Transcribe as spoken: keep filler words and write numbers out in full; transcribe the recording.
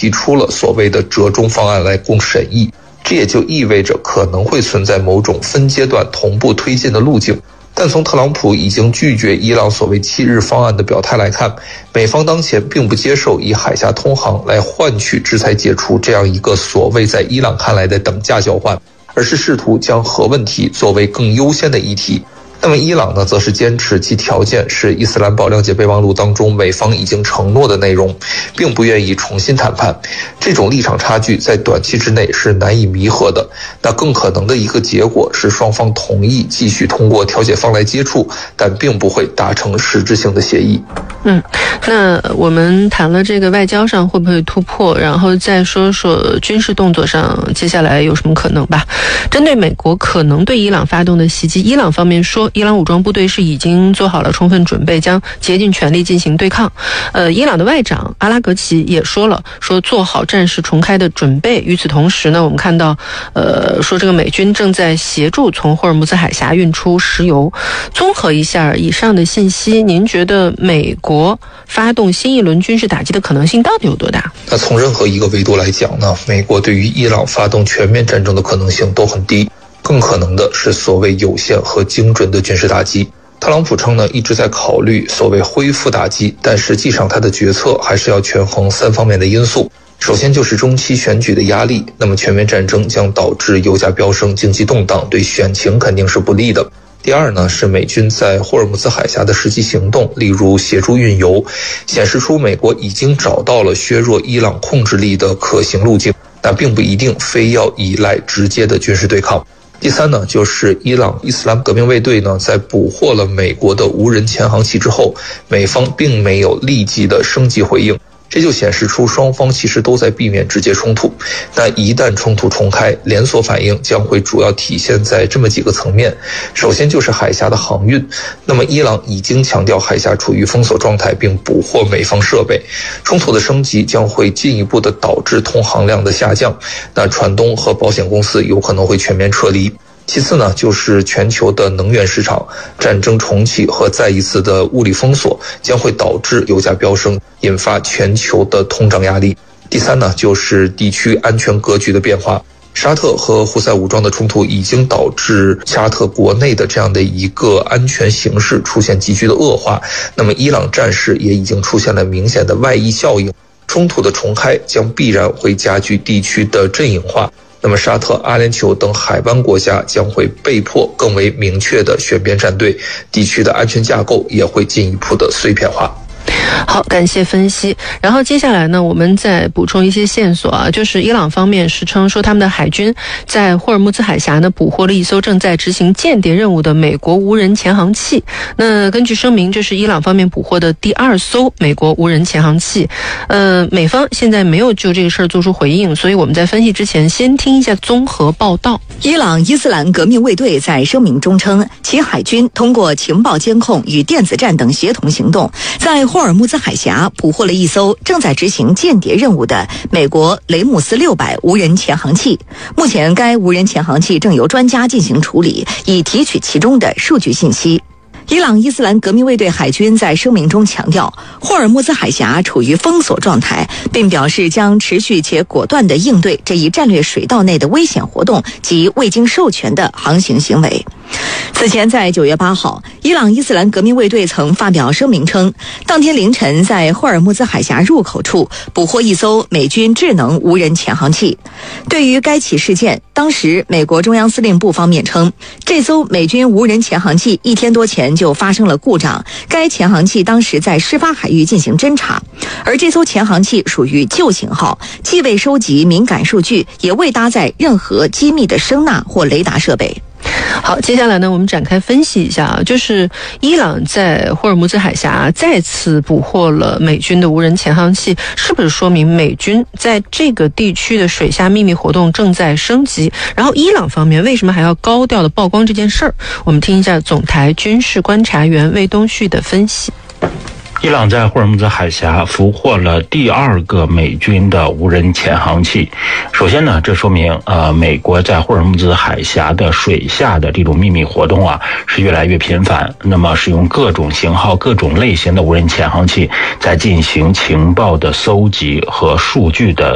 提出了所谓的折中方案来供审议，这也就意味着可能会存在某种分阶段同步推进的路径。但从特朗普已经拒绝伊朗所谓七日方案的表态来看，美方当前并不接受以海峡通航来换取制裁解除这样一个所谓在伊朗看来的等价交换，而是试图将核问题作为更优先的议题。那么伊朗呢，则是坚持其条件是伊斯兰保谅解备忘录当中美方已经承诺的内容，并不愿意重新谈判。这种立场差距在短期之内是难以弥合的。那更可能的一个结果是双方同意继续通过调解方来接触，但并不会达成实质性的协议。 嗯，那我们谈了这个外交上会不会突破，然后再说说军事动作上接下来有什么可能吧。针对美国可能对伊朗发动的袭击，伊朗方面说伊朗武装部队是已经做好了充分准备，将竭尽全力进行对抗。呃，伊朗的外长阿拉格齐也说了，说做好战事重开的准备。与此同时呢，我们看到，呃，说这个美军正在协助从霍尔木兹海峡运出石油。综合一下以上的信息，您觉得美国发动新一轮军事打击的可能性到底有多大？ 那从任何一个维度来讲呢，美国对于伊朗发动全面战争的可能性都很低。更可能的是所谓有限和精准的军事打击。特朗普称呢，一直在考虑所谓恢复打击，但实际上他的决策还是要权衡三方面的因素。首先就是中期选举的压力，那么全面战争将导致油价飙升、经济动荡，对选情肯定是不利的。第二呢，是美军在霍尔木兹海峡的实际行动，例如协助运油，显示出美国已经找到了削弱伊朗控制力的可行路径，但并不一定非要依赖直接的军事对抗。第三呢，就是伊朗伊斯兰革命卫队呢，在捕获了美国的无人潜航器之后，美方并没有立即的升级回应，这就显示出双方其实都在避免直接冲突。但一旦冲突重开，连锁反应将会主要体现在这么几个层面。首先就是海峡的航运，那么伊朗已经强调海峡处于封锁状态，并捕获美方设备，冲突的升级将会进一步的导致通航量的下降，那船东和保险公司有可能会全面撤离。其次呢，就是全球的能源市场，战争重启和再一次的物理封锁将会导致油价飙升，引发全球的通胀压力。第三呢，就是地区安全格局的变化。沙特和胡塞武装的冲突已经导致沙特国内的这样的一个安全形势出现急剧的恶化，那么伊朗战事也已经出现了明显的外溢效应，冲突的重开将必然会加剧地区的阵营化。那么沙特、阿联酋等海湾国家将会被迫更为明确的选边站队，地区的安全架构也会进一步的碎片化。 好，感谢分析。然后接下来呢，我们再补充一些线索啊，就是伊朗方面实称说他们的海军在霍尔木兹海峡呢捕获了一艘正在执行间谍任务的美国无人潜航器。那根据声明，这是伊朗方面捕获的第二艘美国无人潜航器。呃，美方现在没有就这个事儿做出回应，所以我们在分析之前先听一下综合报道。 伊朗伊斯兰革命卫队在声明中称，其海军通过情报监控与电子战等协同行动，在霍尔木兹海峡捕获了一艘正在执行间谍任务的美国雷姆斯六百无人潜航器。目前该无人潜航器正由专家进行处理，以提取其中的数据信息。伊朗伊斯兰革命卫队海军在声明中强调，霍尔木兹海峡处于封锁状态，并表示将持续且果断地应对这一战略水道内的危险活动及未经授权的航行行为。此前在九月八号，伊朗伊斯兰革命卫队曾发表声明称，当天凌晨在霍尔木兹海峡入口处捕获一艘美军智能无人潜航器。对于该起事件，当时美国中央司令部方面称，这艘美军无人潜航器一天多前就发生了故障，该潜航器当时在事发海域进行侦察，而这艘潜航器属于旧型号，既未收集敏感数据，也未搭载任何机密的声纳或雷达设备。 好，接下来呢，我们展开分析一下啊，就是伊朗在霍尔木兹海峡再次捕获了美军的无人潜航器，是不是说明美军在这个地区的水下秘密活动正在升级？然后伊朗方面为什么还要高调的曝光这件事儿？我们听一下总台军事观察员魏东旭的分析。 伊朗在霍尔木兹海峡俘获了第二个美军的无人潜航器。首先呢，这说明呃，美国在霍尔木兹海峡的水下的这种秘密活动啊是越来越频繁。那么使用各种型号、各种类型的无人潜航器，在进行情报的搜集和数据的